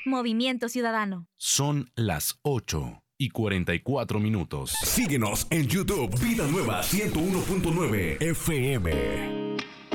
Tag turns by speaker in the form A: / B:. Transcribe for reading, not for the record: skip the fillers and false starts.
A: Movimiento Ciudadano.
B: Son las 8:44.
C: Síguenos en YouTube, Vida Nueva 101.9 FM.